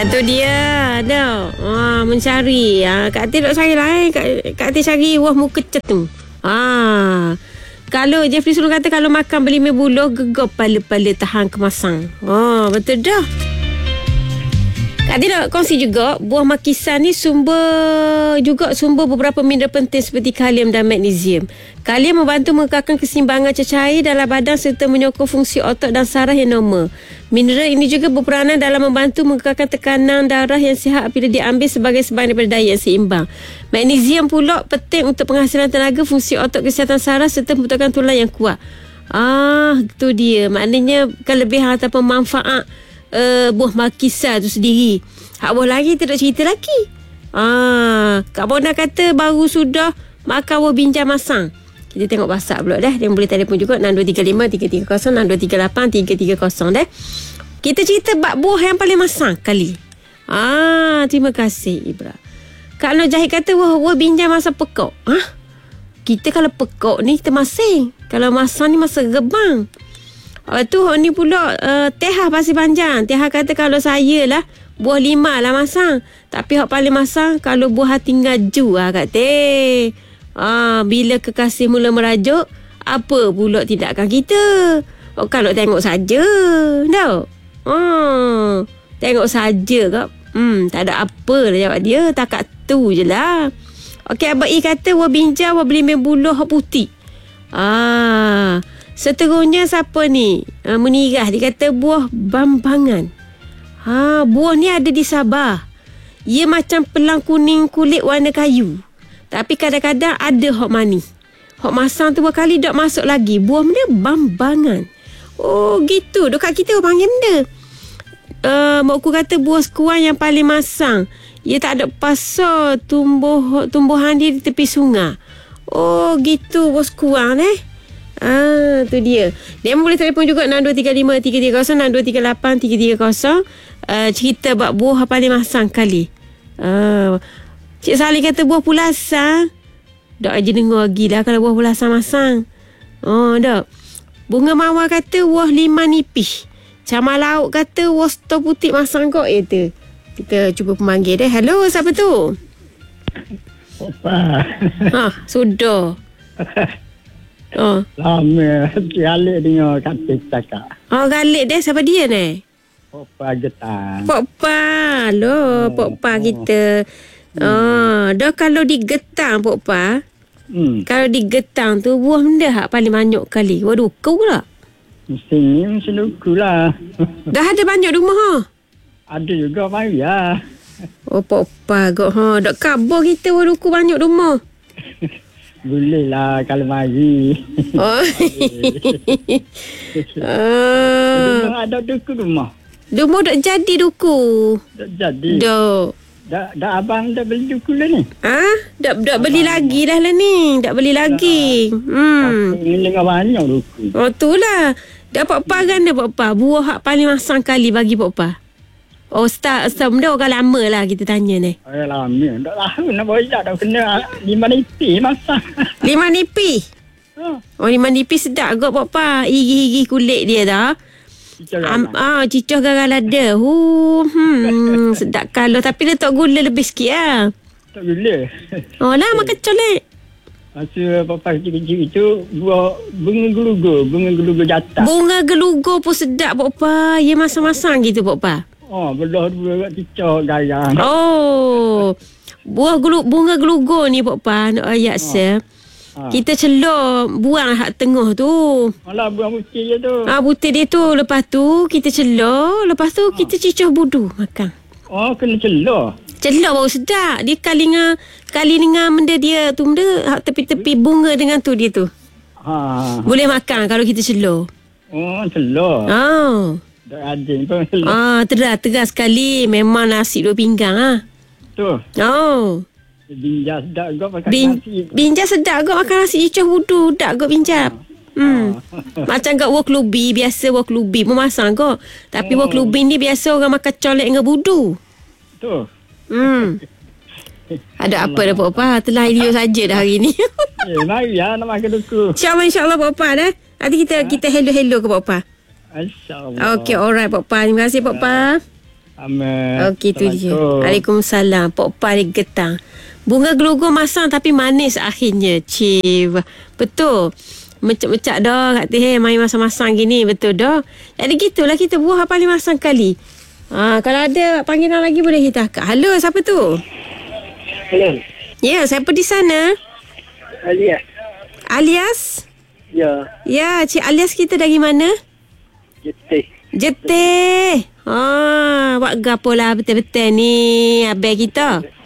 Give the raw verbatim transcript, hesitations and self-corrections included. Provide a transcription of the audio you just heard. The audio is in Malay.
tu dia. Dah. Ha, mencari. Ha, Kak Atin tak cari lah eh. Kak, Kak Atin cari buah muka cetung. Ha. Kalau Jeffrey Sulung kata kalau makan beli mie buluh, gegar pala-pala tahan kemasang. Ha, betul dah. Kak Atin nak kongsi juga, buah makisan ni sumber juga sumber beberapa mineral penting seperti kalium dan magnesium. Kalium membantu mengekalkan keseimbangan cecair dalam badan serta menyokong fungsi otot dan saraf yang normal. Mineral ini juga berperanan dalam membantu mengekalkan tekanan darah yang sihat apabila diambil sebagai sebarang daripada diet yang seimbang. Magnesium pula penting untuk penghasilan tenaga, fungsi otot, kesihatan saraf serta pembentukan tulang yang kuat. Ah, tu dia. Maknanya kelebihan ataupun manfaat uh, buah makisa tu sendiri. Hak buah lagi tidak cerita lagi. Ah, Kak Bona kata baru sudah makan buah binjai masang. Kita tengok WhatsApp pula dah. Dia boleh telefon juga enam dua tiga lima tiga tiga kosong, enam dua tiga lapan tiga tiga kosong dah. Kita cerita bab buah yang paling masang kali. Ah, terima kasih Ibra. Kak Nur Jahid kata wah, wah binjai masa pekok. Hah? Kita kalau pekok ni kita masing. Kalau masang ni masa gebang. Lepas tu ni pula uh, Tehah Pasir Panjang. Tehah kata kalau saya lah buah lima lah masang. Tapi hak paling masang kalau buah hati ngaju lah Kak Teh. Ah, bila kekasih mula merajuk, apa pula tidakkan kita? Oh, kalau tengok saja. Tahu? Ah, tengok saja Kak. Hmm, tak ada apa lah jawab dia. Takat tu je lah. Okey, Abang I kata wah binjai wah beli mie buluh putih. Ah, seterusnya siapa ni? Ah, menirah dia kata buah bambangan. Ha, buah ni ada di Sabah. Ia macam pelang kuning kulit warna kayu. Tapi kadang-kadang ada hok manis. Hok masang tu berkali tak masuk lagi. Buah benda bambangan. Oh gitu. Dekat kita orang panggil benda. Uh, mak aku kata buah sekuan yang paling masang. Ia tak ada pasal tumbuh tumbuhan dia di tepi sungai. Oh gitu buah sekuan eh. Ah, tu dia. Dia boleh telefon juga enam dua tiga lima tiga tiga kosong, enam dua tiga lapan tiga tiga kosong. Uh, cerita bab buah paling masang kali. Ah, uh, Cik Salih kata buah pulasang. Tak aja dengar lagi lah kalau buah pulasang masang. Oh, tak. Bunga mawar kata buah lima nipis. Camal lauk kata buah stor putih masang kok. Ya tu. Kita cuba pemanggil dia. Hello, siapa tu? Opa. Ha, sudah. Oh. Lama. Galik dengar kata cakap. Oh, galik dia. Siapa dia ni? Opa getang. Pokpa. Loh, Pokpa kita. Hmm. Oh, dah kalau digetang Pokpa. Hmm. Kalau digetang tu buah benda hak paling banyak kali. Buah duku pula. Mesin ni mesin duku lah. Dah ada banyak rumah ha? Ada juga mari lah. Oh Pokpa kok ha. Dak kabur kita buah duku banyak rumah. Boleh lah kalau mari. Oh. uh. Rumah ada duku rumah. Rumah dak jadi duku. Tak jadi. Dak. Dak, dak abang dah beli duku lah ni. Ah, dak dak beli lagi dah lah ni. Dak beli lagi. Hmm. Ini dengan banyak duku. Oh tu lah. Dak Pokpa kan dah Pokpa. Buah hak paling masang kali bagi Pokpa. Oh start start benda orang lama lah kita tanya ni. Oh lama. Dak tahu nak boyak dah kena lima nipis masa. Lima nipis. Ha. Oh lima nipis sedap kot Pokpa. Igi-igi kulit dia dah. Am, ah, cicah garam lada. Huh, hmm, sedap kalau tapi letak gula lebih sikit lah. Tak gula. Oh lah, makan colek. Masa papa kecil-kecil itu buah bunga gelugur, bunga gelugur jatah. Bunga gelugur pun sedap Pokpa. Ia masang-masang gitu Pokpa. Oh, belah dua kat cicak garam. Oh. Buah gelu, bunga gelugur ni Pokpa nak ayat se. Ha. Kita celor buang hak tengah tu. Alah buang putih je tu. Ah putih dia tu. Lepas tu kita celor, lepas tu ha. Kita cicah budu makan. Oh, kena celor. Celor baru sedap. Dia kali dengan kali dengan benda dia tu benda hak tepi-tepi bunga dengan tu dia tu. Ha. Boleh makan kalau kita celor. Oh, celor. Oh. Dah ada pun celor. Ah, teras teras sekali. Memang nasi dua pinggang ah. Tu. Oh. Binjai sedap kot makan Bin, nasi. Binjai sedap kot makan nasi cicah budu. Sedap kot binjai. Hmm. Macam kat wok lubi. Biasa wok lubi pun masang kot. Tapi oh. Wok lubi ni biasa orang makan colek dengan budu. Tu. Hmm. Ada apa dah Pokpa? Telah video saja dah hari ni. Eh, mari lah nak makan duku. InsyaAllah, insyaAllah Pokpa dah. Nanti kita ha? kita hello-hello ke Pokpa. InsyaAllah. Okey, alright Pokpa. Terima kasih Pokpa. Amin. Okey, tu dia. Assalamualaikum. Waalaikumsalam. Pok pari getang. Bunga gelogo masang tapi manis akhirnya. Cik. Betul. Mecak-mecak dah kat teh main masang-masang gini. Betul dah. Jadi gitulah kita buah paling masang kali. Ha, kalau ada panggilan lagi boleh kita akak. Halo, siapa tu? Hello. Ya, siapa di sana? Alias. Alias? Ya. Ya, Cik Alias kita dari mana? Jetih. Jetih. Ha, buat gapo lah betul-betul ni abang kita.